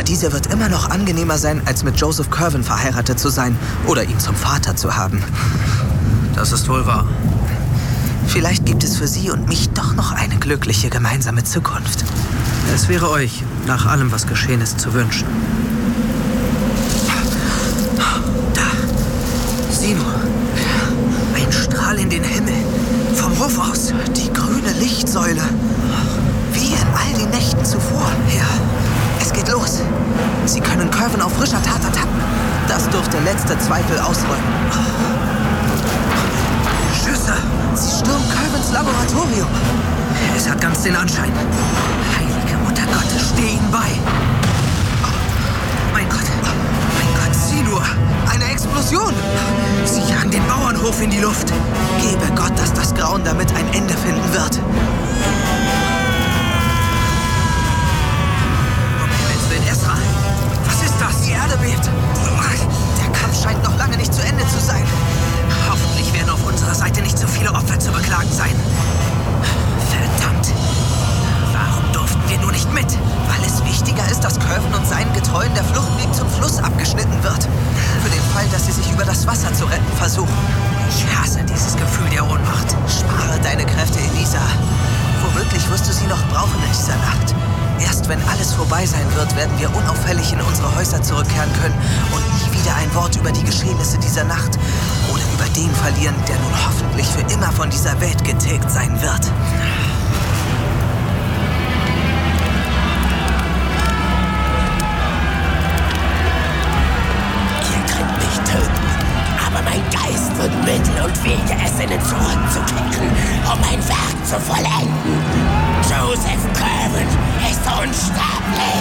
Aber diese wird immer noch angenehmer sein, als mit Joseph Curwen verheiratet zu sein oder ihn zum Vater zu haben. Das ist wohl wahr. Vielleicht gibt es für Sie und mich doch noch eine glückliche gemeinsame Zukunft. Es wäre euch, nach allem, was geschehen ist, zu wünschen. Da. Sieh nur. Ein Strahl in den Himmel. Vom Hof aus. Die grüne Lichtsäule. Wie in all den Nächten zuvor. Ja. Es geht los. Sie können Curwen auf frischer Tat ertappen. Das dürfte letzte Zweifel ausräumen. Schüsse! Sie stürmen Curwens Laboratorium. Es hat ganz den Anschein. Heilige Mutter Gottes, steh ihnen bei. Mein Gott, sieh nur. Eine Explosion. Sie jagen den Bauernhof in die Luft. Gebe Gott, dass das Grauen damit ein Ende finden wird. Um Himmels Willen, Ezra. Was ist das? Die Erde bebt. Der Kampf scheint noch lange nicht zu Ende zu sein. Hoffentlich werden auf unserer Seite nicht so viele Opfer zu beklagen sein. Verdammt. Warum durften wir nur nicht mit? Weil es wichtiger ist, dass Curwen und seinen Getreuen der Fluchtweg zum Fluss abgeschnitten wird. Für den Fall, dass sie sich über das Wasser zu retten versuchen. Ich hasse dieses Gefühl der Ohnmacht. Spare deine Kräfte, Elisa. Womöglich wirst du sie noch brauchen in dieser Nacht. Erst wenn alles vorbei sein wird, werden wir unauffällig in unsere Häuser zurückkehren können und nie wieder ein Wort über die Geschehnisse dieser Nacht oder über den verlieren, der nun hoffentlich für immer von dieser Welt getilgt sein wird. Ihr könnt mich töten, aber mein Geist wird Mittel und Wege ersinnen, zurückzukehren, um mein Werk zu vollenden. Joseph Curwen ist unsterblich!